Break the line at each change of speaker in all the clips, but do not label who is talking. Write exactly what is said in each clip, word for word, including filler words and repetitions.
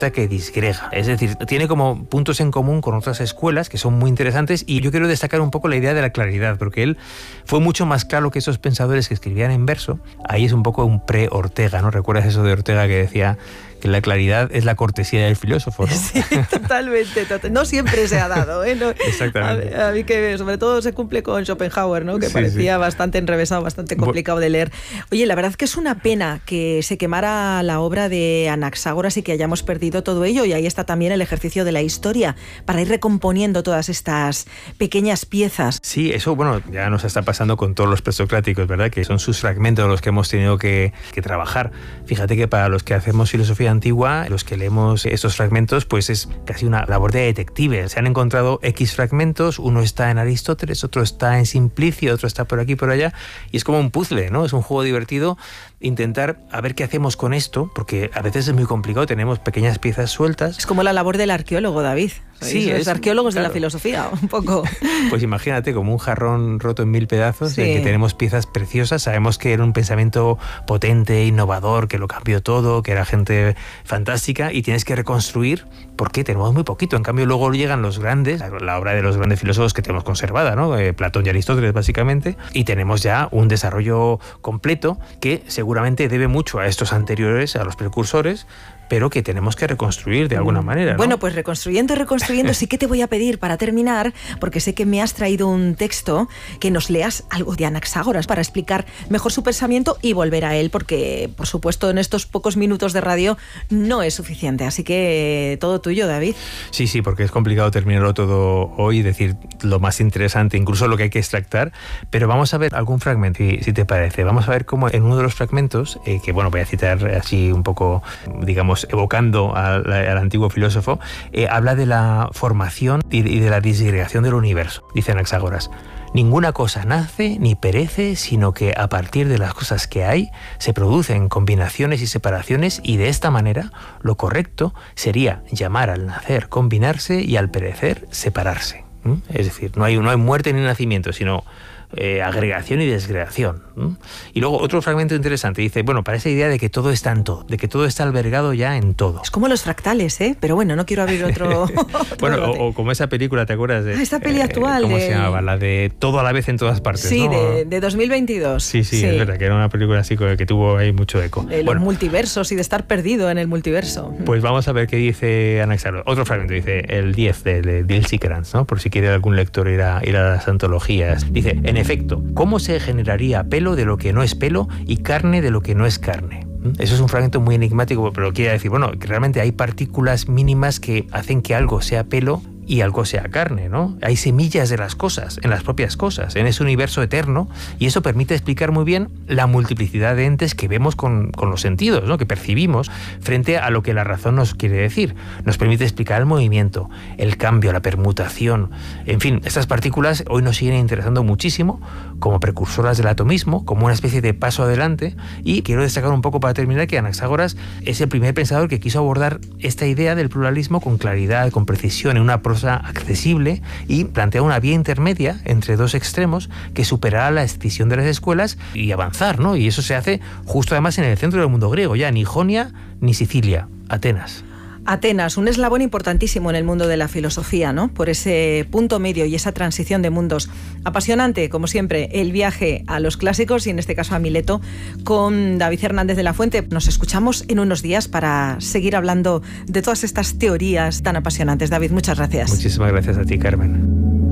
que disgrega. Es decir, tiene como puntos en común con otras escuelas que son muy interesantes, y yo quiero destacar un poco la idea de la claridad, porque él fue mucho más claro que esos pensadores que escribían en verso. Ahí es un poco un pre-Ortega, ¿no? ¿Recuerdas eso de Ortega que decía que la claridad es la cortesía del filósofo, ¿no?
Sí, totalmente, total. No siempre se ha dado, ¿eh? No,
exactamente.
A, a mí que sobre todo se cumple con Schopenhauer, ¿no? Que sí, parecía sí. bastante enrevesado, bastante complicado de leer. Oye, la verdad es que es una pena que se quemara la obra de Anaxágoras y que hayamos perdido todo ello, y ahí está también el ejercicio de la historia para ir recomponiendo todas estas pequeñas piezas.
Sí, eso, bueno, ya nos está pasando con todos los presocráticos, ¿verdad? Que son sus fragmentos los que hemos tenido que, que trabajar. Fíjate que para los que hacemos filosofía antigua, los que leemos estos fragmentos, pues es casi una labor de detective. Se han encontrado X fragmentos, uno está en Aristóteles, otro está en Simplicio, otro está por aquí, por allá, y es como un puzzle, ¿no? Es un juego divertido intentar a ver qué hacemos con esto, porque a veces es muy complicado, tenemos pequeñas piezas sueltas.
Es como la labor del arqueólogo, David.
Sí,
los
es,
arqueólogos
claro.
de la filosofía, un poco.
Pues imagínate, como un jarrón roto en mil pedazos,
sí.
en que tenemos piezas preciosas. Sabemos que era un pensamiento potente, innovador, que lo cambió todo, que era gente fantástica, y tienes que reconstruir porque tenemos muy poquito. En cambio, luego llegan los grandes, la obra de los grandes filósofos que tenemos conservada, ¿no? Eh, Platón y Aristóteles, básicamente, y tenemos ya un desarrollo completo que seguramente debe mucho a estos anteriores, a los precursores, pero que tenemos que reconstruir de alguna manera, ¿no?
Bueno, pues reconstruyendo, reconstruyendo, sí que te voy a pedir para terminar, porque sé que me has traído un texto, que nos leas algo de Anaxágoras para explicar mejor su pensamiento y volver a él, porque, por supuesto, en estos pocos minutos de radio no es suficiente. Así que todo tuyo, David.
Sí, sí, porque es complicado terminarlo todo hoy, decir lo más interesante, incluso lo que hay que extractar, pero vamos a ver algún fragmento, si, si te parece. Vamos a ver cómo en uno de los fragmentos, eh, que bueno, voy a citar así un poco, digamos, evocando al, al antiguo filósofo, eh, habla de la formación y de, y de la disgregación del universo. Dice Anaxágoras: ninguna cosa nace ni perece, sino que a partir de las cosas que hay se producen combinaciones y separaciones, y de esta manera lo correcto sería llamar al nacer combinarse y al perecer separarse. ¿Mm? Es decir, no hay, no hay muerte ni nacimiento, sino Eh, agregación y desgregación. ¿Mm? Y luego otro fragmento interesante dice, bueno, para esa idea de que todo está en todo, de que todo está albergado ya en todo.
Es como los fractales, ¿eh? Pero bueno, no quiero abrir otro... otro
bueno, o, o como esa película, ¿te acuerdas? De,
ah, esta peli actual.
Eh, ¿Cómo
de...
se llamaba? La de Todo a la vez en todas partes,
sí,
¿no?
de, de dos mil veintidós.
Sí, sí,
sí,
es verdad, que era una película así que tuvo ahí mucho eco.
De
bueno,
los multiversos y de estar perdido en el multiverso.
Pues vamos a ver qué dice Anaxágoras. Otro fragmento, dice el diez de, de Dils-Ickrans, ¿no? Por si quiere algún lector ir a, ir a las antologías. Dice, en efecto, ¿cómo se generaría pelo de lo que no es pelo y carne de lo que no es carne? Eso es un fragmento muy enigmático, pero quiere decir, bueno, que realmente hay partículas mínimas que hacen que algo sea pelo y algo sea carne, ¿no? Hay semillas de las cosas, en las propias cosas, en ese universo eterno, y eso permite explicar muy bien la multiplicidad de entes que vemos con, con los sentidos, ¿no? Que percibimos frente a lo que la razón nos quiere decir. Nos permite explicar el movimiento, el cambio, la permutación. En fin, estas partículas hoy nos siguen interesando muchísimo como precursoras del atomismo, como una especie de paso adelante, y quiero destacar un poco para terminar que Anaxágoras es el primer pensador que quiso abordar esta idea del pluralismo con claridad, con precisión, en una prosa accesible, y plantea una vía intermedia entre dos extremos que superará la escisión de las escuelas y avanzar, ¿no? Y eso se hace justo además en el centro del mundo griego, ya ni Jonia ni Sicilia, Atenas.
Atenas, un eslabón importantísimo en el mundo de la filosofía, ¿no? Por ese punto medio y esa transición de mundos. Apasionante, como siempre, el viaje a los clásicos y en este caso a Mileto con David Hernández de la Fuente. Nos escuchamos en unos días para seguir hablando de todas estas teorías tan apasionantes. David, muchas gracias.
Muchísimas gracias a ti, Carmen.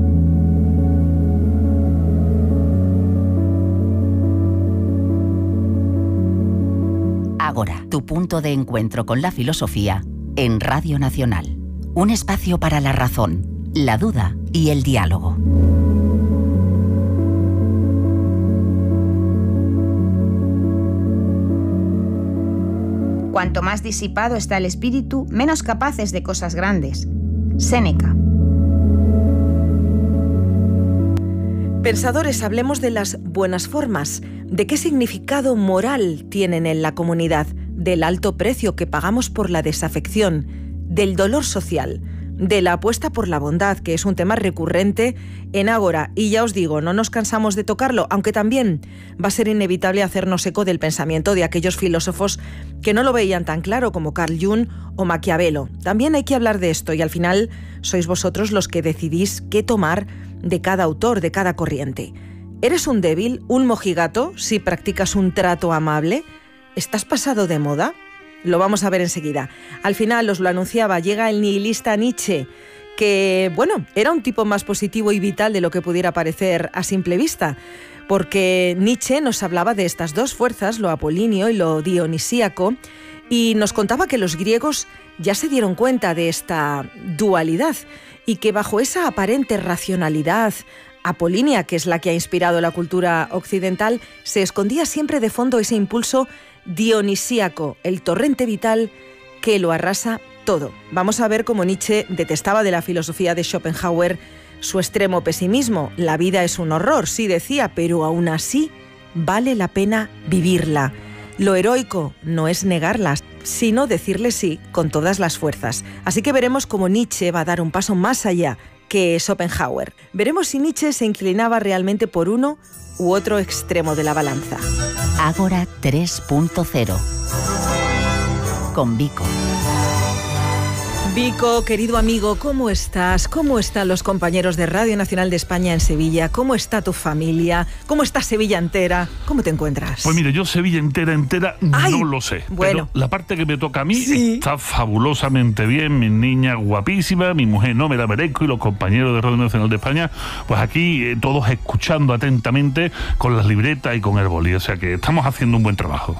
Ágora, tu punto de encuentro con la filosofía en Radio Nacional. Un espacio para la razón, la duda y el diálogo.
Cuanto más disipado está el espíritu, menos capaz es de cosas grandes. Séneca.
Pensadores, hablemos de las buenas formas. ¿De qué significado moral tienen en la comunidad? Del alto precio que pagamos por la desafección, del dolor social, de la apuesta por la bondad, que es un tema recurrente en Ágora. Y ya os digo, no nos cansamos de tocarlo, aunque también va a ser inevitable hacernos eco del pensamiento de aquellos filósofos que no lo veían tan claro, como Carl Jung o Maquiavelo. También hay que hablar de esto, y al final sois vosotros los que decidís qué tomar de cada autor, de cada corriente. ¿Eres un débil, un mojigato, si practicas un trato amable? ¿Estás pasado de moda? Lo vamos a ver enseguida. Al final, os lo anunciaba, llega el nihilista Nietzsche, que, bueno, era un tipo más positivo y vital de lo que pudiera parecer a simple vista, porque Nietzsche nos hablaba de estas dos fuerzas, lo apolíneo y lo dionisíaco, y nos contaba que los griegos ya se dieron cuenta de esta dualidad y que bajo esa aparente racionalidad apolínea, que es la que ha inspirado la cultura occidental, se escondía siempre de fondo ese impulso dionisíaco, el torrente vital que lo arrasa todo. Vamos a ver cómo Nietzsche detestaba de la filosofía de Schopenhauer su extremo pesimismo. La vida es un horror, sí decía, pero aún así vale la pena vivirla. Lo heroico no es negarla, sino decirle sí con todas las fuerzas. Así que veremos cómo Nietzsche va a dar un paso más allá que Schopenhauer. Veremos si Nietzsche se inclinaba realmente por uno u otro extremo de la balanza.
Ágora tres punto cero con Vico.
Vico, querido amigo, ¿cómo estás? ¿Cómo están los compañeros de Radio Nacional de España en Sevilla? ¿Cómo está tu familia? ¿Cómo está Sevilla entera? ¿Cómo te encuentras?
Pues mire, yo Sevilla entera, entera,
Ay,
no lo sé.
bueno.
Pero la parte que me toca a mí
Sí.
está fabulosamente bien. Mi niña guapísima, mi mujer no me la merezco, y los compañeros de Radio Nacional de España, pues aquí eh, todos escuchando atentamente con las libretas y con el boli. O sea que estamos haciendo un buen trabajo.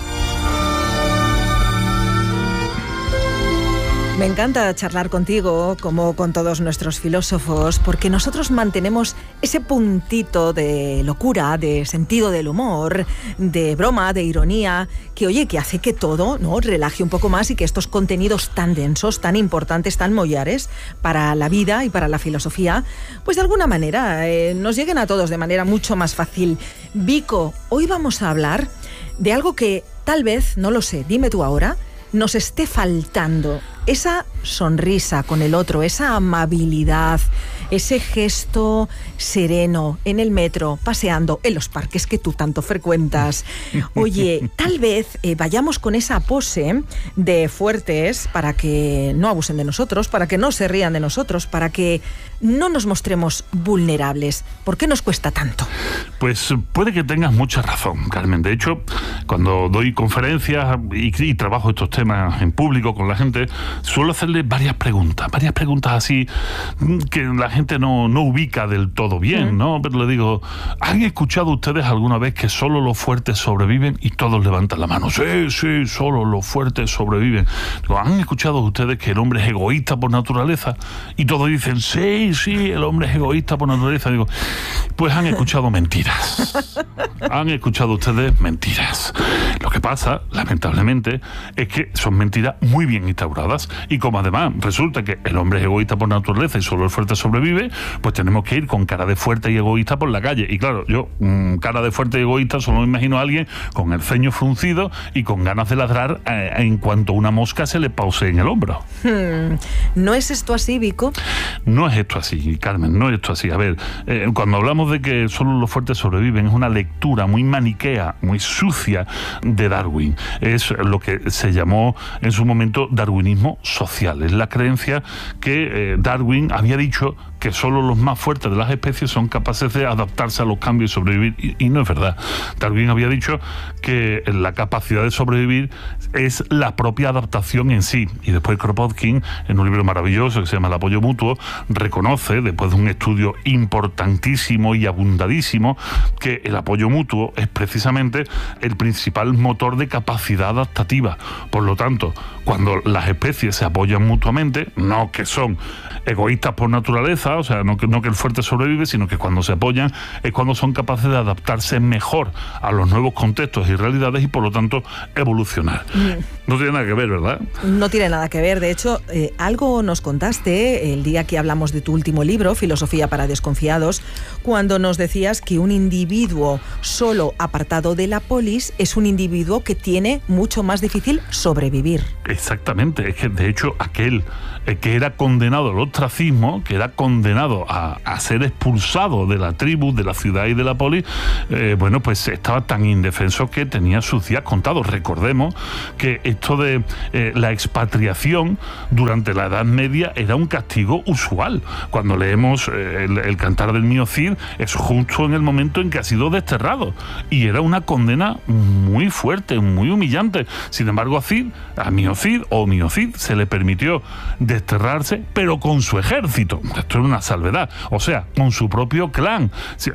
Me encanta charlar contigo, como con todos nuestros filósofos, porque nosotros mantenemos ese puntito de locura, de sentido del humor, de broma, de ironía, que oye, que hace que todo, ¿no?, relaje un poco más y que estos contenidos tan densos, tan importantes, tan mollares para la vida y para la filosofía, pues de alguna manera eh, nos lleguen a todos de manera mucho más fácil. Vico, hoy vamos a hablar de algo que tal vez, no lo sé, dime tú ahora, nos esté faltando. Esa sonrisa con el otro, esa amabilidad, ese gesto sereno en el metro, paseando, en los parques que tú tanto frecuentas. Oye, tal vez eh, vayamos con esa pose de fuertes para que no abusen de nosotros, para que no se rían de nosotros, para que no nos mostremos vulnerables. ¿Por qué nos cuesta tanto?
Pues puede que tengas mucha razón, Carmen. De hecho, cuando doy conferencias y, y trabajo estos temas en público con la gente, suelo hacerle varias preguntas, varias preguntas así que la gente no, no ubica del todo bien, ¿no? Pero le digo, ¿han escuchado ustedes alguna vez que solo los fuertes sobreviven? Y todos levantan la mano. Sí, sí, solo los fuertes sobreviven. Digo, ¿han escuchado ustedes que el hombre es egoísta por naturaleza? Y todos dicen, sí, sí, el hombre es egoísta por naturaleza. Digo, pues han escuchado mentiras. Han escuchado ustedes mentiras. Lo que pasa, lamentablemente, es que son mentiras muy bien instauradas. Y como además resulta que el hombre es egoísta por naturaleza y solo el fuerte sobrevive, pues tenemos que ir con cara de fuerte y egoísta por la calle. Y claro, yo, mmm, cara de fuerte y egoísta, solo me imagino a alguien con el ceño fruncido y con ganas de ladrar eh, en cuanto una mosca se le pause en el hombro.
Hmm. ¿No es esto así, Vico?
No es esto así, Carmen, no es esto así. A ver, eh, cuando hablamos de que solo los fuertes sobreviven, es una lectura muy maniquea, muy sucia de Darwin. Es lo que se llamó en su momento darwinismo social. Es la creencia que eh, Darwin había dicho que solo los más fuertes de las especies son capaces de adaptarse a los cambios y sobrevivir, y, y no es verdad. Darwin había dicho que la capacidad de sobrevivir es la propia adaptación en sí, y después Kropotkin, en un libro maravilloso que se llama El apoyo mutuo, reconoce, después de un estudio importantísimo y abundadísimo, que el apoyo mutuo es precisamente el principal motor de capacidad adaptativa. Por lo tanto, cuando las especies se apoyan mutuamente, no que son egoístas por naturaleza fuerza, o sea, no que, no que el fuerte sobrevive, sino que cuando se apoyan es cuando son capaces de adaptarse mejor a los nuevos contextos y realidades y por lo tanto evolucionar. Mm. No tiene nada que ver, ¿verdad?
No tiene nada que ver. De hecho, eh, algo nos contaste el día que hablamos de tu último libro, Filosofía para desconfiados, cuando nos decías que un individuo solo apartado de la polis es un individuo que tiene mucho más difícil sobrevivir.
Exactamente. Es que, de hecho, aquel eh, que era condenado al ostracismo, que era condenado a, a ser expulsado de la tribu, de la ciudad y de la polis, eh, bueno, pues estaba tan indefenso que tenía sus días contados. Recordemos que esto de eh, la expatriación durante la Edad Media era un castigo usual. Cuando leemos eh, el, el Cantar del Mío Cid, es justo en el momento en que ha sido desterrado. Y era una condena muy fuerte, muy humillante. Sin embargo, a Cid, a Mío Cid o Mío Cid, se le permitió desterrarse, pero con su ejército. Esto es una salvedad. O sea, con su propio clan.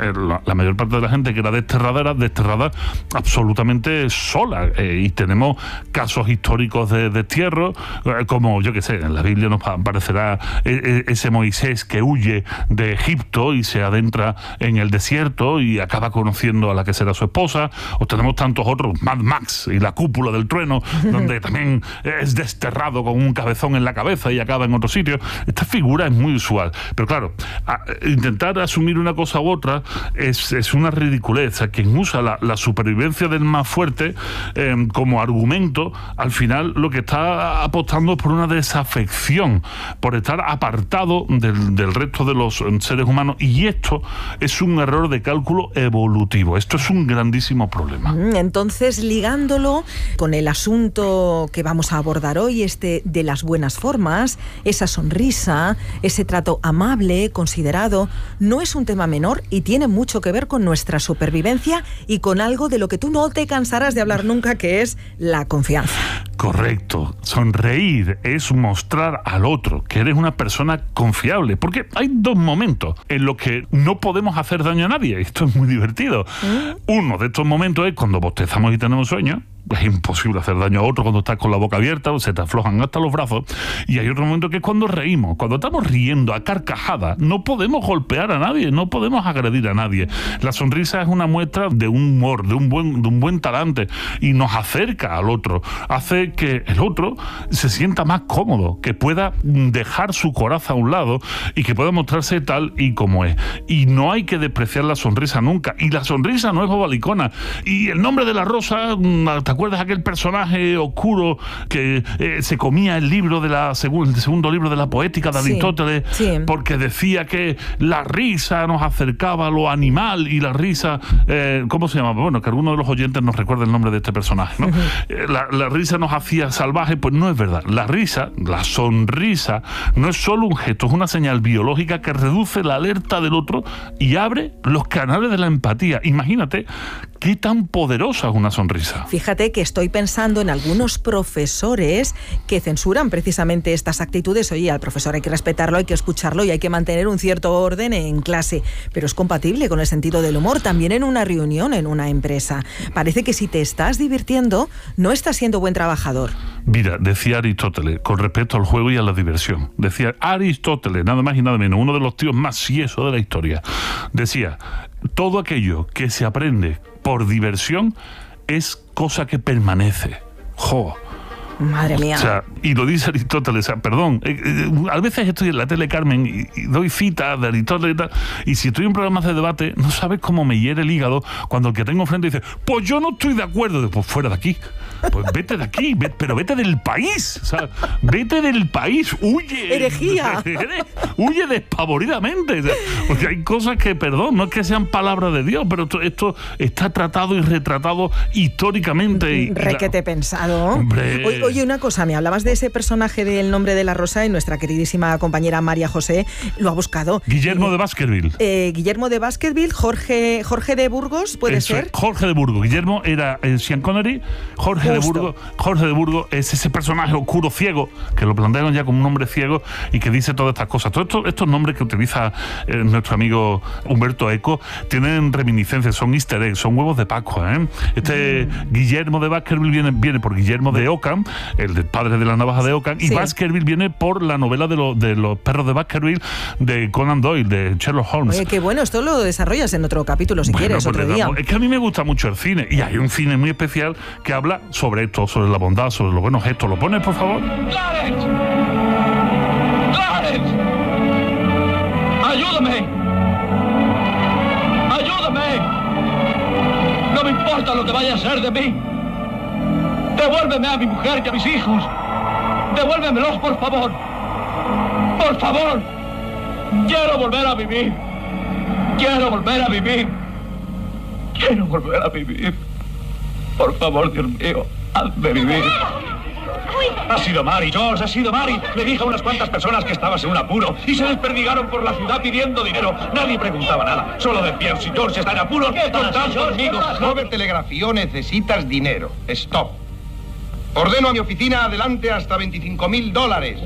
La mayor parte de la gente que era desterrada era desterrada absolutamente sola. Eh, y tenemos casos históricos de destierro, eh, como, yo qué sé, en la Biblia nos aparecerá eh, ese Moisés que huye de Egipto y se adentra en el desierto y acaba conociendo a la que será su esposa. O tenemos tantos otros, Mad Max y la cúpula del trueno, donde también es desterrado con un cabezón en la cabeza y acaba en otro sitio. Esta figura es muy usual. Pero claro, a, intentar asumir una cosa u otra es, es una ridiculez. Quien usa la, la supervivencia del más fuerte eh, como argumento, al final lo que está apostando es por una desafección, por estar apartado del, del resto de los seres humanos, y esto es un error de cálculo evolutivo. Esto es un grandísimo problema.
Entonces, ligándolo con el asunto que vamos a abordar hoy, este de las buenas formas, esa sonrisa, ese trato amable, considerado, no es un tema menor y tiene mucho que ver con nuestra supervivencia y con algo de lo que tú no te cansarás de hablar nunca, que es la confianza.
Correcto. Sonreír es mostrar al otro que eres una persona confiable, porque hay dos momentos en los que no podemos hacer daño a nadie. Esto es muy divertido. ¿Mm? Uno de estos momentos es cuando bostezamos y tenemos sueño. Es imposible hacer daño a otro cuando estás con la boca abierta, o se te aflojan hasta los brazos. Y hay otro momento que es cuando reímos. Cuando estamos riendo a carcajadas, no podemos golpear a nadie, no podemos agredir a nadie. La sonrisa es una muestra de un humor, de un buen, de un buen talante, y nos acerca al otro. Hace que el otro se sienta más cómodo, que pueda dejar su coraza a un lado y que pueda mostrarse tal y como es. Y no hay que despreciar la sonrisa nunca. Y la sonrisa no es bobalicona. Y el nombre de la rosa, ¿te acuerdas aquel personaje oscuro que eh, se comía el libro de la segu- el segundo libro de la Poética de Aristóteles? Sí, sí. Porque decía que la risa nos acercaba a lo animal y la risa, eh, ¿cómo se llama? Bueno, que alguno de los oyentes nos recuerde el nombre de este personaje, ¿no? Uh-huh. eh, la, la risa nos hacía salvajes. Pues no es verdad. La risa, la sonrisa, no es solo un gesto, es una señal biológica que reduce la alerta del otro y abre los canales de la empatía. Imagínate qué tan poderosa es una sonrisa.
Fíjate que estoy pensando en algunos profesores que censuran precisamente estas actitudes. Oye, al profesor hay que respetarlo, hay que escucharlo y hay que mantener un cierto orden en clase, pero es compatible con el sentido del humor también en una reunión, en una empresa. Parece que si te estás divirtiendo, no estás siendo buen trabajador.
Mira, decía Aristóteles, con respecto al juego y a la diversión, decía Aristóteles, nada más y nada menos, uno de los tíos más siesos de la historia, decía, todo aquello que se aprende por diversión es cosa que permanece. ¡Jo!
Madre mía.
O sea, y lo dice Aristóteles, o sea, perdón, eh, eh, a veces estoy en la tele, Carmen, y, y doy citas de Aristóteles y tal, y si estoy en programas de debate, no sabes cómo me hiere el hígado cuando el que tengo enfrente dice, pues yo no estoy de acuerdo. Pues fuera de aquí, pues vete de aquí, vete, pero vete del país, o sea, vete del país, huye.
Herejía.
Huye despavoridamente, o sea, porque hay cosas que, perdón, no es que sean palabras de Dios, pero esto, esto está tratado y retratado históricamente. Y,
Requete la... pensado.
Hombre.
Oye, oye, una cosa, me hablabas de ese personaje del Nombre de la Rosa y nuestra queridísima compañera María José lo ha buscado.
Guillermo de Baskerville.
Eh, Guillermo de Baskerville, Jorge, Jorge de Burgos, ¿puede
Eso
ser?
Es, Jorge de Burgos. Guillermo era eh, Sean Connery. Jorge Justo. de Burgos, Jorge de Burgos es ese personaje oscuro, ciego, que lo plantean ya como un hombre ciego y que dice todas estas cosas. Todos estos, estos nombres que utiliza eh, nuestro amigo Humberto Eco tienen reminiscencias, son easter eggs, son huevos de Pascua, ¿eh? Este mm. Guillermo de Baskerville viene, viene por Guillermo de Ockham, el de Padre de la navaja de Ockham, y
Sí.
Baskerville viene por la novela de, lo, de los perros de Baskerville de Conan Doyle, de Sherlock Holmes.
Oye, qué bueno, esto lo desarrollas en otro capítulo si
Bueno,
quieres,
pues
otro
le
día.
damos- Es que a mí me gusta mucho el cine, y hay un cine muy especial que habla sobre esto, sobre la bondad, sobre los buenos gestos. ¿Lo pones, por favor?
¡Clarence! ¡Clarence! ¡Ayúdame! ¡Ayúdame! No me importa lo que vaya a ser de mí. Devuélveme a mi mujer y a mis hijos. Devuélvemelos, por favor. Por favor. Quiero volver a vivir. Quiero volver a vivir. Quiero volver a vivir. Por favor, Dios mío, hazme vivir. Ha sido Mary, George, ha sido Mary. Le dije a unas cuantas personas que estabas en un apuro y se desperdigaron por la ciudad pidiendo dinero. Nadie preguntaba nada. Solo decían, si George está en apuros, contad conmigo.
Robert telegrafió, necesitas dinero. Stop. Ordeno a mi oficina adelante hasta veinticinco mil dólares.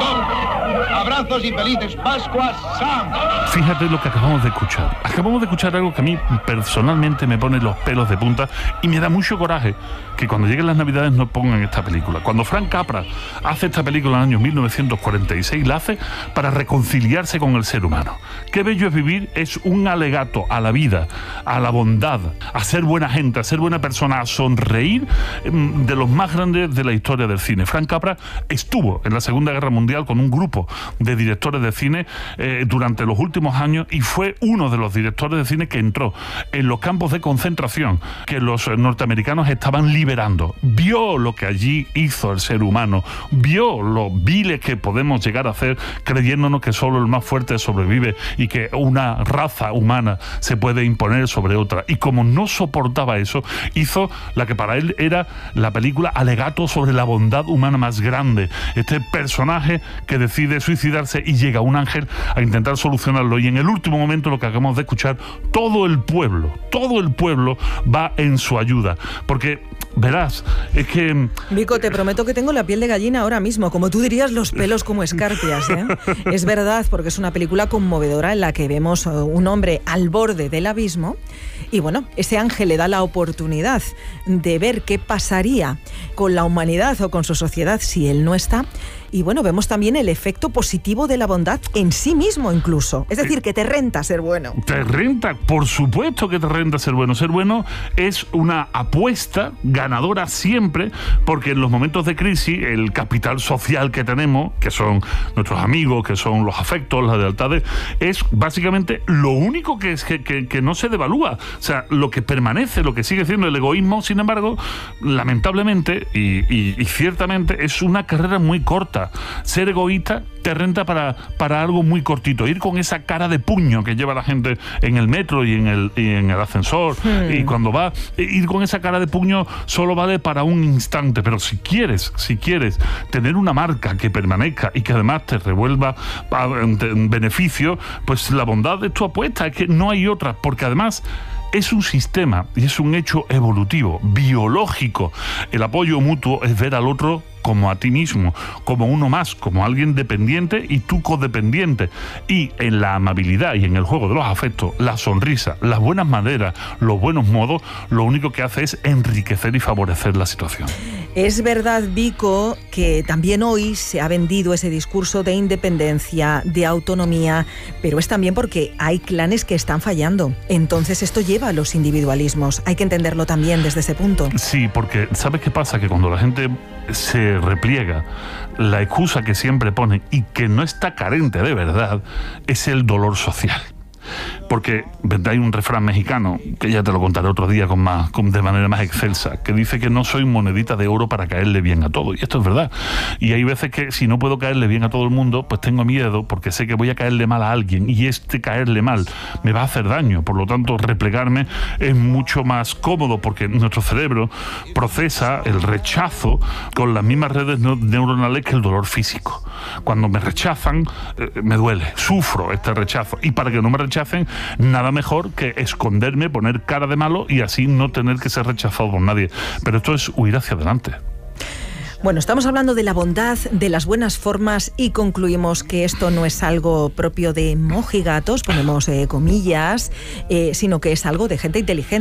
Stop. Abrazos y felices Pascuas, Sam.
Fíjate lo que acabamos de escuchar. Acabamos de escuchar algo que a mí personalmente me pone los pelos de punta y me da mucho coraje que cuando lleguen las Navidades no pongan esta película. Cuando Frank Capra hace esta película en el año mil novecientos cuarenta y seis, la hace para reconciliarse con el ser humano. Qué bello es vivir es un alegato a la vida, a la bondad, a ser buena gente, a ser buena persona, a sonreír mm, de los más grandes de la historia del cine. Frank Capra estuvo en la Segunda Guerra Mundial con un grupo de directores de cine eh, durante los últimos años y fue uno de los directores de cine que entró en los campos de concentración que los norteamericanos estaban liberando. Vio lo que allí hizo el ser humano, vio lo viles que podemos llegar a hacer creyéndonos que solo el más fuerte sobrevive y que una raza humana se puede imponer sobre otra. Y como no soportaba eso, hizo la que para él era la película alegato sobre la bondad humana más grande. Este personaje que decide suicidarse y llega un ángel a intentar solucionarlo, y en el último momento, lo que acabamos de escuchar, todo el pueblo, todo el pueblo va en su ayuda, porque verás, es que...
Vico, te prometo que tengo la piel de gallina ahora mismo, como tú dirías, los pelos como escarpias, ¿eh? Es verdad, porque es una película conmovedora en la que vemos un hombre al borde del abismo y bueno, ese ángel le da la oportunidad de ver qué pasaría con la humanidad o con su sociedad si él no está. Y bueno, vemos también el efecto positivo de la bondad en sí mismo incluso. Es decir, que te renta ser bueno.
Te renta, por supuesto que te renta ser bueno. Ser bueno es una apuesta ganadora siempre, porque en los momentos de crisis el capital social que tenemos, que son nuestros amigos, que son los afectos, las lealtades, es básicamente lo único que, es, que, que, que no se devalúa. O sea, lo que permanece, lo que sigue siendo el egoísmo, sin embargo, lamentablemente y, y, y ciertamente es una carrera muy corta. Ser egoísta te renta para, para algo muy cortito. Ir con esa cara de puño que lleva la gente en el metro y en el, y en el ascensor, hmm. y cuando va, ir con esa cara de puño solo vale para un instante. Pero si quieres, si quieres tener una marca que permanezca y que además te revuelva en beneficio, pues la bondad es tu apuesta. Es que no hay otra, porque además es un sistema y es un hecho evolutivo, biológico. El apoyo mutuo es ver al otro como a ti mismo, como uno más, como alguien dependiente y tú codependiente. Y en la amabilidad y en el juego de los afectos, la sonrisa, las buenas maneras, los buenos modos, lo único que hace es enriquecer y favorecer la situación.
Es verdad, Vico, que también hoy se ha vendido ese discurso de independencia, de autonomía, pero es también porque hay clanes que están fallando. Entonces esto lleva a los individualismos. Hay que entenderlo también desde ese punto.
Sí, porque ¿sabes qué pasa? Que cuando la gente se repliega, la excusa que siempre ponen y que no está carente de verdad es el dolor social. Porque hay un refrán mexicano, que ya te lo contaré otro día con más, con, de manera más excelsa, que dice que no soy monedita de oro para caerle bien a todo. Y esto es verdad. Y hay veces que si no puedo caerle bien a todo el mundo, pues tengo miedo porque sé que voy a caerle mal a alguien y este caerle mal me va a hacer daño. Por lo tanto, replegarme es mucho más cómodo porque nuestro cerebro procesa el rechazo con las mismas redes neuronales que el dolor físico. Cuando me rechazan, eh, me duele, sufro este rechazo. Y para que no me rechacen, nada mejor que esconderme, poner cara de malo y así no tener que ser rechazado por nadie. Pero esto es huir hacia adelante.
Bueno, estamos hablando de la bondad, de las buenas formas y concluimos que esto no es algo propio de mojigatos, ponemos eh, comillas, eh, sino que es algo de gente inteligente.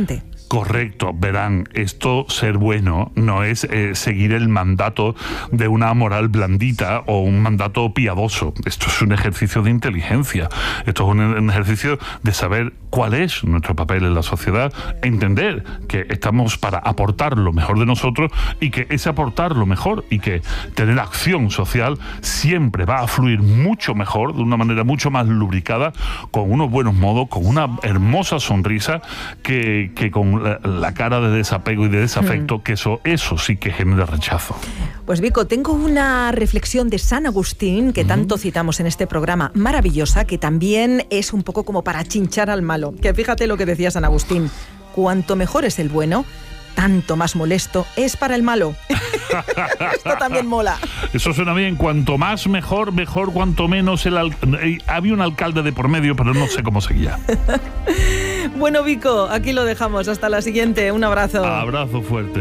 Correcto, verán, esto, ser bueno, no es eh, seguir el mandato de una moral blandita o un mandato piadoso. Esto es un ejercicio de inteligencia, esto es un, un ejercicio de saber cuál es nuestro papel en la sociedad, entender que estamos para aportar lo mejor de nosotros y que ese aportar lo mejor y que tener acción social siempre va a fluir mucho mejor, de una manera mucho más lubricada, con unos buenos modos, con una hermosa sonrisa, que, que con La, la cara de desapego y de desafecto, mm. que eso, eso sí que genera rechazo.
Pues Vico, tengo una reflexión de San Agustín, que mm. tanto citamos en este programa, maravillosa, que también es un poco como para chinchar al malo. Que fíjate lo que decía San Agustín: cuanto mejor es el bueno, tanto más molesto es para el malo. Esto también mola.
Eso suena bien. Cuanto más mejor, mejor cuanto menos el al... Había un alcalde de por medio, pero no sé cómo seguía.
Bueno, Vico, aquí lo dejamos. Hasta la siguiente. Un abrazo.
Abrazo fuerte.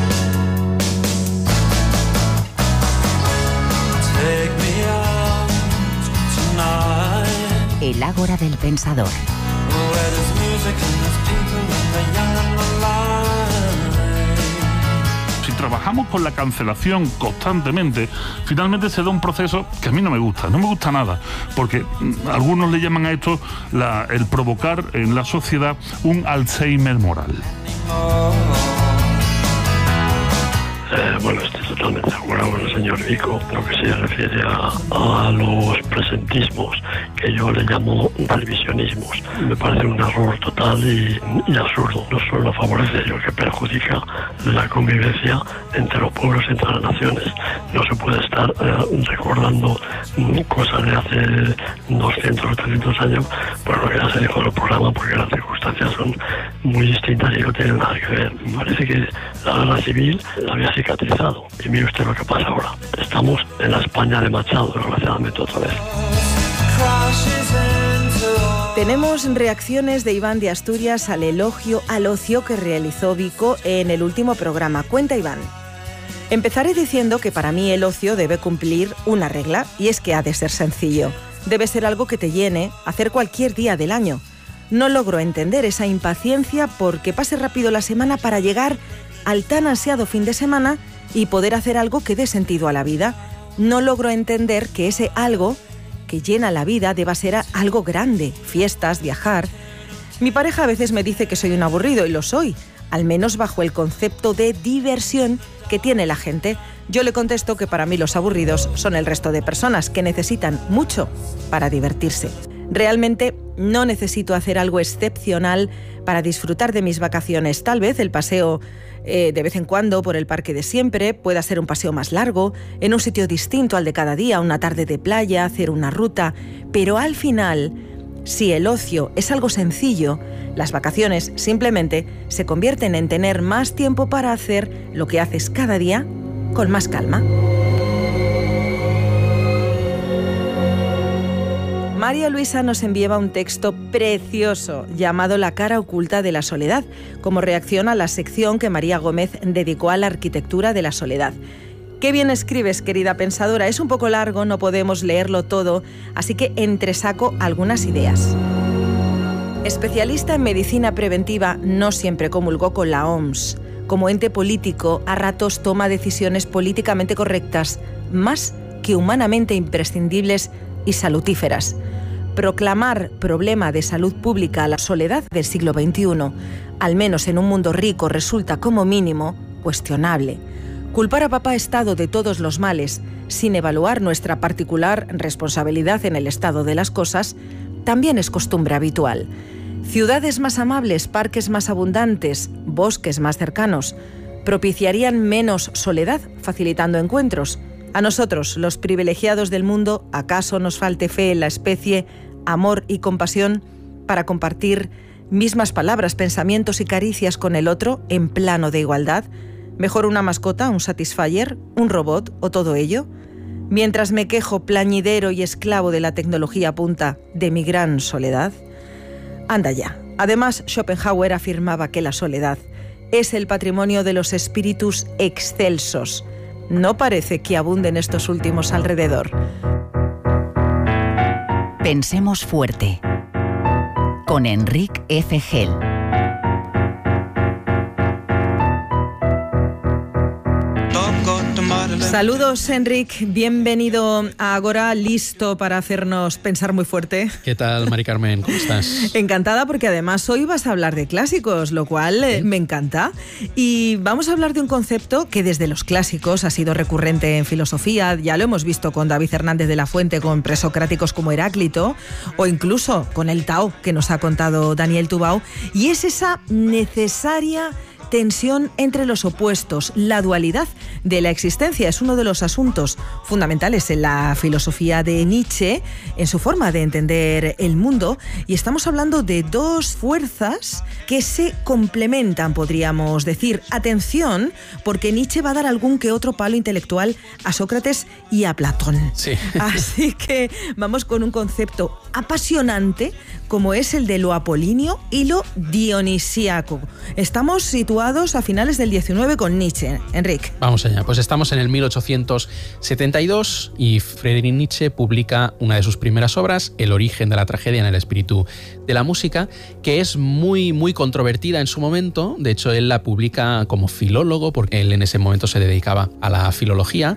El Ágora del Pensador.
Si trabajamos con la cancelación constantemente, finalmente se da un proceso que a mí no me gusta, no me gusta nada, porque algunos le llaman a esto la, el provocar en la sociedad un Alzheimer moral.
Eh, bueno, estoy totalmente de acuerdo con el señor Vico. Lo que se refiere a, a los presentismos, que yo le llamo revisionismos, me parece un error total y, y absurdo. No solo favorece, sino que perjudica la convivencia entre los pueblos, entre las naciones. No se puede estar eh, recordando mm, cosas de hace doscientos o trescientos años por lo que ya se dijo en el programa, porque las circunstancias son muy distintas y no tienen nada que ver. Me parece que la guerra civil la había cicatrizado. Y mire usted lo que pasa ahora. Estamos en la España de Machado, desgraciadamente, otra vez.
Tenemos reacciones de Iván de Asturias al elogio al ocio que realizó Vico en el último programa. Cuenta Iván: empezaré diciendo que para mí el ocio debe cumplir una regla, y es que ha de ser sencillo. Debe ser algo que te llene, hacer cualquier día del año. No logro entender esa impaciencia porque pase rápido la semana para llegar al tan ansiado fin de semana y poder hacer algo que dé sentido a la vida. No logro entender que ese algo que llena la vida deba ser algo grande, fiestas, viajar. Mi pareja a veces me dice que soy un aburrido, y lo soy, al menos bajo el concepto de diversión que tiene la gente. Yo le contesto que para mí los aburridos son el resto de personas que necesitan mucho para divertirse. Realmente no necesito hacer algo excepcional para disfrutar de mis vacaciones. Tal vez el paseo eh, de vez en cuando por el parque de siempre pueda ser un paseo más largo, en un sitio distinto al de cada día, una tarde de playa, hacer una ruta. Pero al final, si el ocio es algo sencillo, las vacaciones simplemente se convierten en tener más tiempo para hacer lo que haces cada día con más calma. María Luisa nos enviaba un texto precioso llamado La cara oculta de la soledad, como reacción a la sección que María Gómez dedicó a la arquitectura de la soledad. Qué bien escribes, querida pensadora. Es un poco largo, no podemos leerlo todo, así que entresaco algunas ideas. Especialista en medicina preventiva, no siempre comulgó con la O M S. Como ente político, a ratos toma decisiones políticamente correctas, más que humanamente imprescindibles y salutíferas. Proclamar problema de salud pública a la soledad del siglo veintiuno, al menos en un mundo rico, resulta como mínimo cuestionable. Culpar a papá Estado de todos los males, sin evaluar nuestra particular responsabilidad en el estado de las cosas, también es costumbre habitual. Ciudades más amables, parques más abundantes, bosques más cercanos, propiciarían menos soledad, facilitando encuentros. A nosotros, los privilegiados del mundo, ¿acaso nos falte fe en la especie, amor y compasión para compartir mismas palabras, pensamientos y caricias con el otro en plano de igualdad? ¿Mejor una mascota, un Satisfyer, un robot o todo ello? Mientras me quejo plañidero y esclavo de la tecnología punta de mi gran soledad. Anda ya. Además, Schopenhauer afirmaba que la soledad es el patrimonio de los espíritus excelsos. No parece que abunden estos últimos alrededor.
Pensemos fuerte. Con Enrique F. Gel.
Saludos, Enric. Bienvenido a Agora, listo para hacernos pensar muy fuerte.
¿Qué tal, Mari Carmen? ¿Cómo estás?
Encantada, porque además hoy vas a hablar de clásicos, lo cual eh, me encanta. Y vamos a hablar de un concepto que desde los clásicos ha sido recurrente en filosofía. Ya lo hemos visto con David Hernández de la Fuente, con presocráticos como Heráclito, o incluso con el Tao, que nos ha contado Daniel Tubau. Y es esa necesaria tensión entre los opuestos, la dualidad de la existencia. Es uno de los asuntos fundamentales en la filosofía de Nietzsche, en su forma de entender el mundo, y estamos hablando de dos fuerzas que se complementan, podríamos decir. Atención, porque Nietzsche va a dar algún que otro palo intelectual a Sócrates y a Platón.
Sí.
Así que vamos con un concepto apasionante como es el de lo apolíneo y lo dionisíaco. Estamos situados a finales del diecinueve con Nietzsche. Enric.
Vamos allá. Pues estamos en el mil ochocientos setenta y dos y Friedrich Nietzsche publica una de sus primeras obras, El origen de la tragedia en el espíritu de la música, que es muy, muy controvertida en su momento. De hecho, él la publica como filólogo, porque él en ese momento se dedicaba a la filología.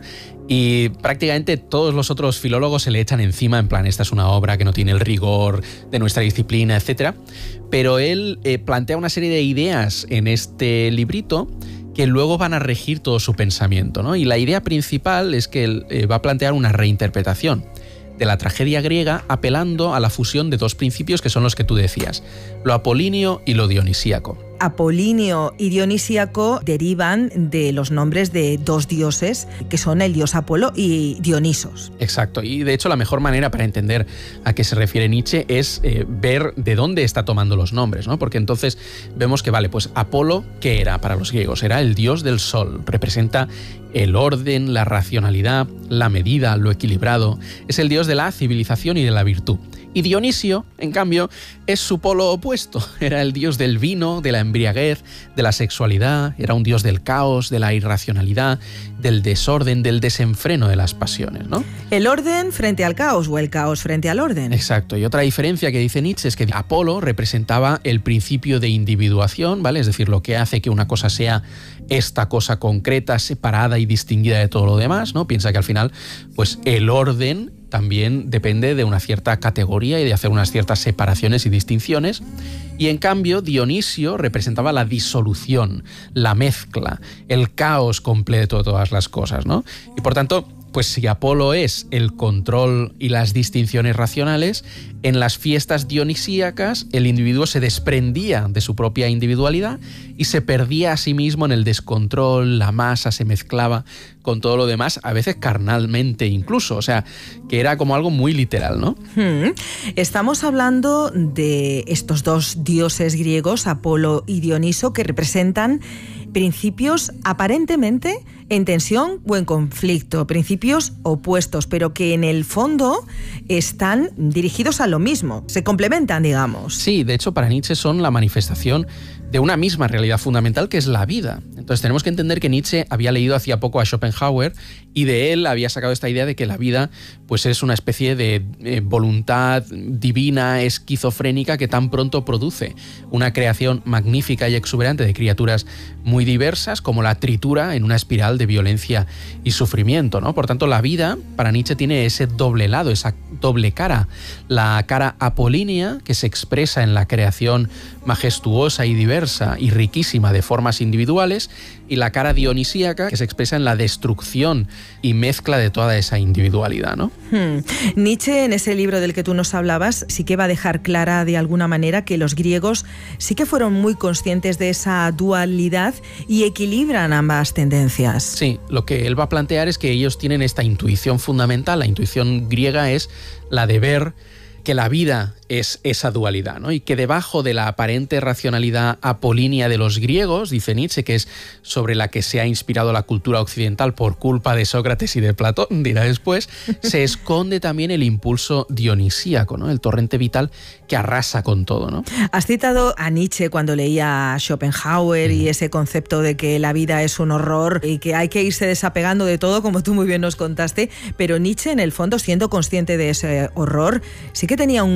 Y prácticamente todos los otros filólogos se le echan encima, en plan, esta es una obra que no tiene el rigor de nuestra disciplina, etcétera. Pero él eh, plantea una serie de ideas en este librito que luego van a regir todo su pensamiento, ¿no? Y la idea principal es que él eh, va a plantear una reinterpretación de la tragedia griega, apelando a la fusión de dos principios que son los que tú decías, lo apolíneo y lo dionisíaco.
Apolíneo y dionisíaco derivan de los nombres de dos dioses, que son el dios Apolo y Dionisos.
Exacto, y de hecho la mejor manera para entender a qué se refiere Nietzsche es eh, ver de dónde está tomando los nombres, ¿no? Porque entonces vemos que, vale, pues Apolo, ¿qué era para los griegos? Era el dios del sol, representa el orden, la racionalidad, la medida, lo equilibrado. Es el dios de la civilización y de la virtud. Y Dionisio, en cambio, es su polo opuesto. Era el dios del vino, de la embriaguez, de la sexualidad, era un dios del caos, de la irracionalidad, del desorden, del desenfreno de las pasiones, ¿no?
El orden frente al caos o el caos frente al orden.
Exacto. Y otra diferencia que dice Nietzsche es que Apolo representaba el principio de individuación, ¿vale? Es decir, lo que hace que una cosa sea esta cosa concreta, separada y distinguida de todo lo demás, ¿no? Piensa que al final, pues el orden también depende de una cierta categoría y de hacer unas ciertas separaciones y distinciones. Y en cambio, Dionisio representaba la disolución, la mezcla, el caos completo de todas las cosas, ¿no? Y por tanto, pues si Apolo es el control y las distinciones racionales, en las fiestas dionisíacas el individuo se desprendía de su propia individualidad y se perdía a sí mismo en el descontrol, la masa se mezclaba con todo lo demás, a veces carnalmente incluso, o sea, que era como algo muy literal, ¿no?
Hmm. Estamos hablando de estos dos dioses griegos, Apolo y Dioniso, que representan principios aparentemente en tensión o en conflicto, principios opuestos, pero que en el fondo están dirigidos a lo mismo, se complementan, digamos.
Sí, de hecho para Nietzsche son la manifestación de una misma realidad fundamental, que es la vida. Entonces tenemos que entender que Nietzsche había leído hacía poco a Schopenhauer y de él había sacado esta idea de que la vida pues es una especie de eh, voluntad divina, esquizofrénica, que tan pronto produce una creación magnífica y exuberante de criaturas muy diversas, como la tritura en una espiral de violencia y sufrimiento, ¿no? Por tanto, la vida para Nietzsche tiene ese doble lado, esa doble cara. La cara apolínea, que se expresa en la creación majestuosa y diversa y riquísima de formas individuales, y la cara dionisíaca, que se expresa en la destrucción y mezcla de toda esa individualidad, ¿no?
Hmm. Nietzsche, en ese libro del que tú nos hablabas, sí que va a dejar clara de alguna manera que los griegos sí que fueron muy conscientes de esa dualidad y equilibran ambas tendencias.
Sí, lo que él va a plantear es que ellos tienen esta intuición fundamental. La intuición griega es la de ver que la vida es esa dualidad, ¿no? Y que debajo de la aparente racionalidad apolínea de los griegos, dice Nietzsche, que es sobre la que se ha inspirado la cultura occidental por culpa de Sócrates y de Platón, dirá después, se esconde también el impulso dionisíaco, ¿no? El torrente vital que arrasa con todo, ¿no?
Has citado a Nietzsche cuando leía a Schopenhauer mm. y ese concepto de que la vida es un horror y que hay que irse desapegando de todo, como tú muy bien nos contaste, pero Nietzsche, en el fondo, siendo consciente de ese horror, sí que tenía un cierto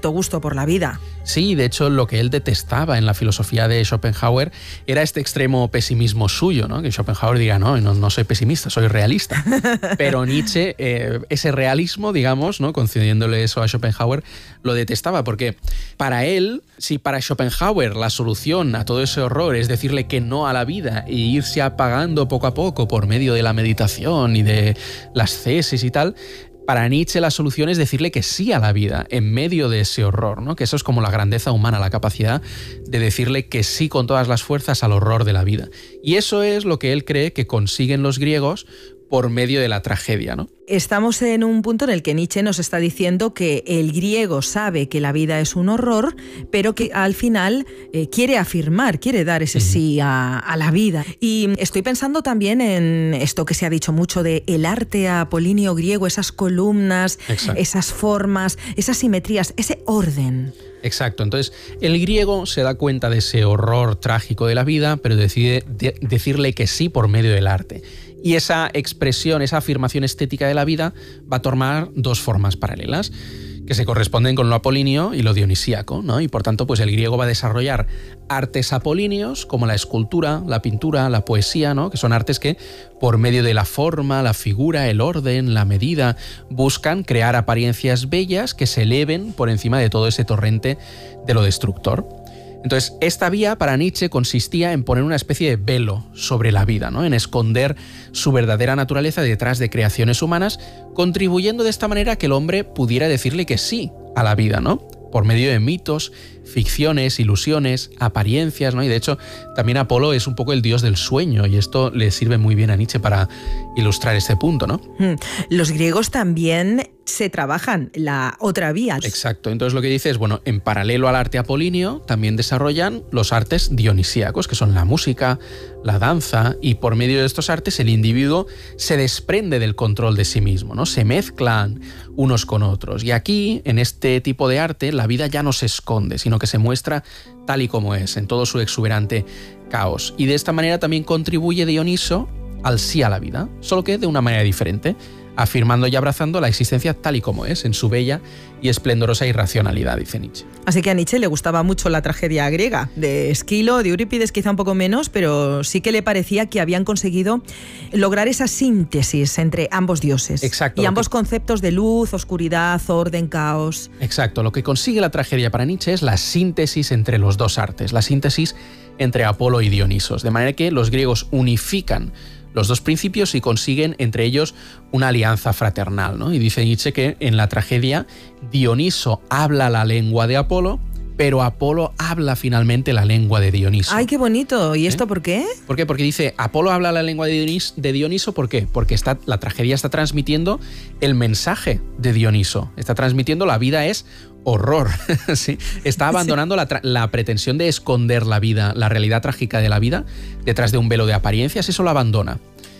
cierto gusto por la vida.
Sí, de hecho lo que él detestaba en la filosofía de Schopenhauer era este extremo pesimismo suyo, ¿no? Que Schopenhauer diga, no, no, no soy pesimista, soy realista. Pero Nietzsche, eh, ese realismo, digamos, ¿no? Concediéndole eso a Schopenhauer, lo detestaba porque para él, si para Schopenhauer la solución a todo ese horror es decirle que no a la vida e irse apagando poco a poco por medio de la meditación y de las tesis y tal, para Nietzsche la solución es decirle que sí a la vida en medio de ese horror, ¿no? Que eso es como la grandeza humana, la capacidad de decirle que sí con todas las fuerzas al horror de la vida. Y eso es lo que él cree que consiguen los griegos por medio de la tragedia, ¿no?
Estamos en un punto en el que Nietzsche nos está diciendo que el griego sabe que la vida es un horror, pero que al final eh, quiere afirmar, quiere dar ese sí a, a la vida. Y estoy pensando también en esto que se ha dicho mucho de el arte apolíneo griego, esas columnas, Exacto. esas formas, esas simetrías, ese orden.
Exacto, entonces el griego se da cuenta de ese horror trágico de la vida, pero decide de- decirle que sí por medio del arte. Y esa expresión, esa afirmación estética de la vida va a tomar dos formas paralelas, que se corresponden con lo apolíneo y lo dionisíaco, ¿no? Y por tanto, pues el griego va a desarrollar artes apolíneos como la escultura, la pintura, la poesía, ¿no? Que son artes que, por medio de la forma, la figura, el orden, la medida, buscan crear apariencias bellas que se eleven por encima de todo ese torrente de lo destructor. Entonces, esta vía para Nietzsche consistía en poner una especie de velo sobre la vida, ¿no? En esconder su verdadera naturaleza detrás de creaciones humanas, contribuyendo de esta manera a que el hombre pudiera decirle que sí a la vida, ¿no? Por medio de mitos, ficciones, ilusiones, apariencias, ¿no? Y de hecho, también Apolo es un poco el dios del sueño, y esto le sirve muy bien a Nietzsche para ilustrar este punto, ¿no?
Los griegos también se trabajan la otra vía.
Exacto. Entonces lo que dice es, bueno, en paralelo al arte apolíneo, también desarrollan los artes dionisíacos, que son la música, la danza, y por medio de estos artes el individuo se desprende del control de sí mismo, ¿no? Se mezclan unos con otros. Y aquí, en este tipo de arte, la vida ya no se esconde, sino que se muestra tal y como es, en todo su exuberante caos. Y de esta manera también contribuye Dioniso al sí a la vida, solo que de una manera diferente, afirmando y abrazando la existencia tal y como es, en su bella y esplendorosa irracionalidad, dice Nietzsche.
Así que a Nietzsche le gustaba mucho la tragedia griega, de Esquilo, de Eurípides quizá un poco menos, pero sí que le parecía que habían conseguido lograr esa síntesis entre ambos dioses.
Exacto.
Y ambos que... conceptos de luz, oscuridad, orden, caos.
Exacto. Lo que consigue la tragedia para Nietzsche es la síntesis entre los dos artes, la síntesis entre Apolo y Dionisos, de manera que los griegos unifican los dos principios y consiguen entre ellos una alianza fraternal, ¿no? Y dice Nietzsche que en la tragedia Dioniso habla la lengua de Apolo, pero Apolo habla finalmente la lengua de Dioniso.
¡Ay, qué bonito! ¿Y
¿Eh?
esto por qué?
¿Por qué? Porque dice, Apolo habla la lengua de Dioniso, de Dioniso ¿por qué? Porque está, la tragedia está transmitiendo el mensaje de Dioniso, está transmitiendo la vida es horror, ¿sí? Está abandonando sí. la, la pretensión de esconder la vida, la realidad trágica de la vida, detrás de un velo de apariencias, eso lo abandona.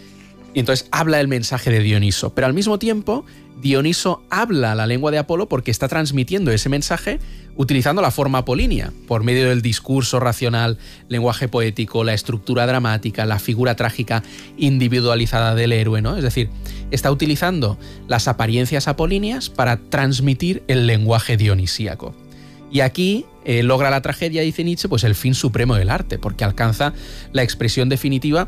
Y entonces habla el mensaje de Dioniso, pero al mismo tiempo Dioniso habla la lengua de Apolo porque está transmitiendo ese mensaje utilizando la forma apolínea, por medio del discurso racional, lenguaje poético, la estructura dramática, la figura trágica individualizada del héroe, ¿no? Es decir, está utilizando las apariencias apolíneas para transmitir el lenguaje dionisíaco. Y aquí eh, logra la tragedia, dice Nietzsche, pues el fin supremo del arte, porque alcanza la expresión definitiva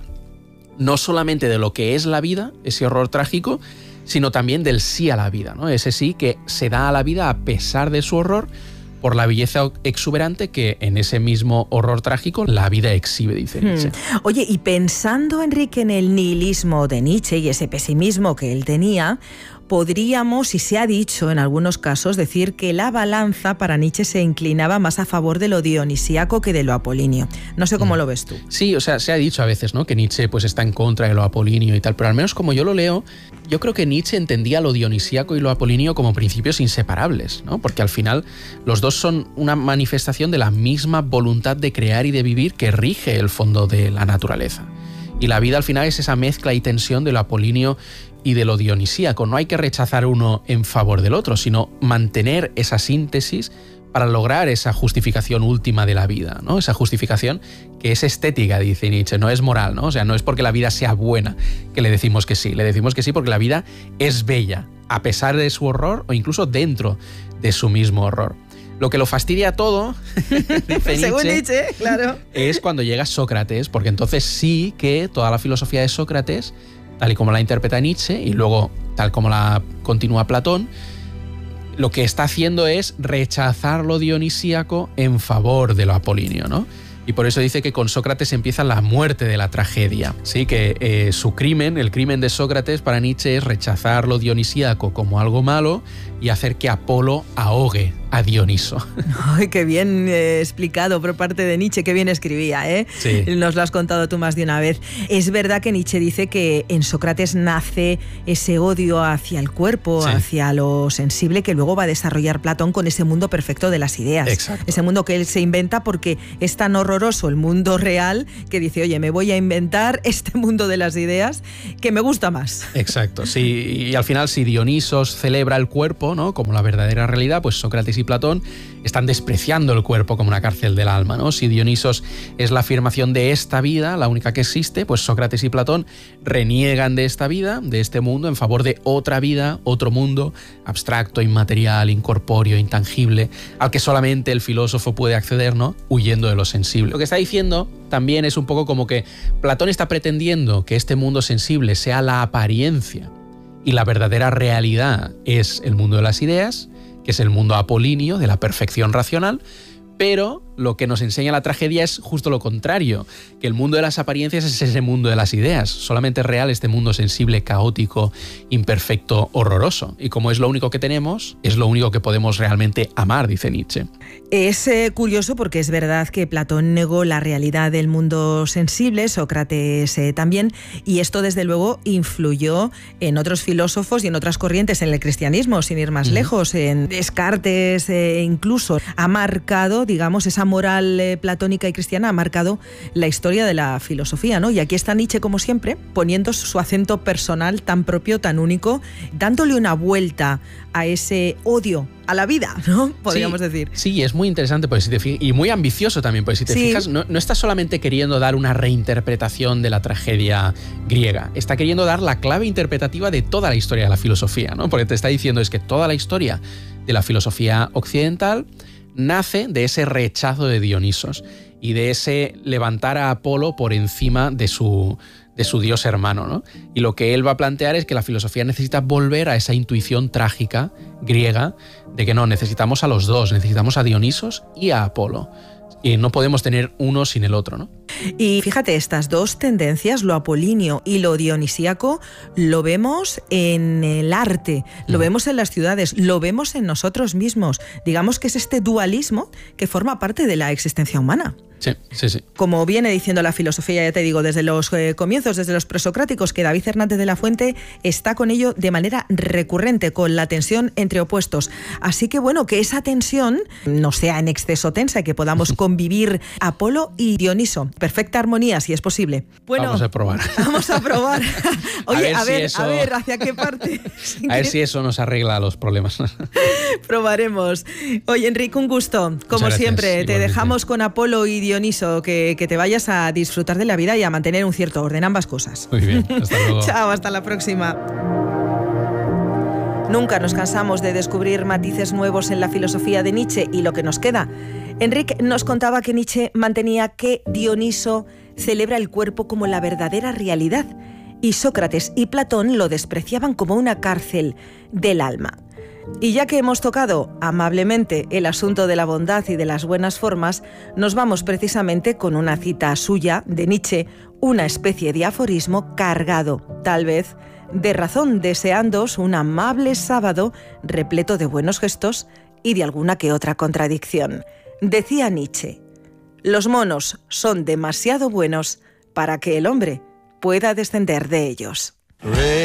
no solamente de lo que es la vida, ese horror trágico, sino también del sí a la vida, ¿no? Ese sí que se da a la vida a pesar de su horror, por la belleza exuberante que en ese mismo horror trágico la vida exhibe, dice Nietzsche.
Hmm. Oye, y pensando, Enrique, en el nihilismo de Nietzsche y ese pesimismo que él tenía, podríamos, y se ha dicho en algunos casos, decir que la balanza para Nietzsche se inclinaba más a favor de lo dionisíaco que de lo apolíneo. No sé cómo mm. lo ves tú.
Sí, o sea, se ha dicho a veces, ¿no?, que Nietzsche pues está en contra de lo apolíneo y tal, pero al menos como yo lo leo, yo creo que Nietzsche entendía lo dionisíaco y lo apolíneo como principios inseparables, ¿no? Porque al final los dos son una manifestación de la misma voluntad de crear y de vivir que rige el fondo de la naturaleza. Y la vida al final es esa mezcla y tensión de lo apolíneo y de lo dionisíaco. No hay que rechazar uno en favor del otro, sino mantener esa síntesis para lograr esa justificación última de la vida, ¿no? Esa justificación que es estética, dice Nietzsche, no es moral, ¿no? O sea, no es porque la vida sea buena que le decimos que sí, le decimos que sí porque la vida es bella, a pesar de su horror o incluso dentro de su mismo horror. Lo que lo fastidia todo, dice
según
Nietzsche,
Nietzsche, claro,
es cuando llega Sócrates, porque entonces sí que toda la filosofía de Sócrates, tal y como la interpreta Nietzsche y luego tal como la continúa Platón, lo que está haciendo es rechazar lo dionisíaco en favor de lo apolíneo, ¿no? Y por eso dice que con Sócrates empieza la muerte de la tragedia. Sí, que eh, su crimen, el crimen de Sócrates para Nietzsche es rechazar lo dionisíaco como algo malo y hacer que Apolo ahogue a Dioniso.
Ay, qué bien eh, explicado por parte de Nietzsche, qué bien escribía, ¿eh?
Sí.
Nos lo has contado tú más de una vez. Es verdad que Nietzsche dice que en Sócrates nace ese odio hacia el cuerpo, sí, hacia lo sensible, que luego va a desarrollar Platón con ese mundo perfecto de las ideas.
Exacto.
Ese mundo que él se inventa porque es tan horroroso el mundo real que dice, oye, me voy a inventar este mundo de las ideas que me gusta más.
Exacto, sí. Y al final, si Dionisos celebra el cuerpo, ¿no?, como la verdadera realidad, pues Sócrates y Platón están despreciando el cuerpo como una cárcel del alma, ¿no? Si Dionisos es la afirmación de esta vida, la única que existe, pues Sócrates y Platón reniegan de esta vida, de este mundo, en favor de otra vida, otro mundo abstracto, inmaterial, incorpóreo, intangible, al que solamente el filósofo puede acceder, ¿no?, huyendo de lo sensible. Lo que está diciendo también es un poco como que Platón está pretendiendo que este mundo sensible sea la apariencia y la verdadera realidad es el mundo de las ideas, que es el mundo apolíneo, de la perfección racional, pero lo que nos enseña la tragedia es justo lo contrario, que el mundo de las apariencias es ese mundo de las ideas, solamente es real este mundo sensible, caótico, imperfecto, horroroso, y como es lo único que tenemos, es lo único que podemos realmente amar, dice Nietzsche.
Es eh, curioso porque es verdad que Platón negó la realidad del mundo sensible, Sócrates eh, también, y esto desde luego influyó en otros filósofos y en otras corrientes, en el cristianismo, sin ir más uh-huh. lejos, en Descartes, eh, incluso ha marcado, digamos, esa moral eh, platónica y cristiana ha marcado la historia de la filosofía, ¿no? Y aquí está Nietzsche, como siempre, poniendo su acento personal tan propio, tan único, dándole una vuelta a ese odio a la vida, ¿no? Podríamos
sí,
decir.
Sí, es muy interesante pues, si te fijas, y muy ambicioso también, pues si te sí. fijas, no, no está solamente queriendo dar una reinterpretación de la tragedia griega, está queriendo dar la clave interpretativa de toda la historia de la filosofía, ¿no? Porque te está diciendo es que toda la historia de la filosofía occidental nace de ese rechazo de Dionisos y de ese levantar a Apolo por encima de su, de su dios hermano, ¿no? Y lo que él va a plantear es que la filosofía necesita volver a esa intuición trágica griega de que no, necesitamos a los dos, necesitamos a Dionisos y a Apolo. Y no podemos tener uno sin el otro, ¿no?
Y fíjate, estas dos tendencias, lo apolíneo y lo dionisíaco, lo vemos en el arte, lo mm. vemos en las ciudades, lo vemos en nosotros mismos. Digamos que es este dualismo que forma parte de la existencia humana.
Sí, sí, sí.
Como viene diciendo la filosofía, ya te digo, desde los eh, comienzos, desde los presocráticos, que David Hernández de la Fuente está con ello de manera recurrente, con la tensión entre opuestos. Así que bueno, que esa tensión no sea en exceso tensa y que podamos convivir Apolo y Dioniso. Perfecta armonía, si es posible. Bueno,
vamos a probar.
Vamos a probar. Oye, a ver, a
si
ver,
eso,
a ver, ¿hacia qué parte?
A ver si eso nos arregla los problemas.
Probaremos. Oye, Enrique, un gusto. Como siempre, igualmente. Te dejamos con Apolo y Dioniso, que, que te vayas a disfrutar de la vida y a mantener un cierto orden, ambas cosas.
Muy bien, hasta luego.
Chao, hasta la próxima. Nunca nos cansamos de descubrir matices nuevos en la filosofía de Nietzsche y lo que nos queda. Enrique nos contaba que Nietzsche mantenía que Dioniso celebra el cuerpo como la verdadera realidad y Sócrates y Platón lo despreciaban como una cárcel del alma. Y ya que hemos tocado amablemente el asunto de la bondad y de las buenas formas, nos vamos precisamente con una cita suya de Nietzsche, una especie de aforismo cargado, tal vez, de razón, deseándoos un amable sábado repleto de buenos gestos y de alguna que otra contradicción. Decía Nietzsche, los monos son demasiado buenos para que el hombre pueda descender de ellos.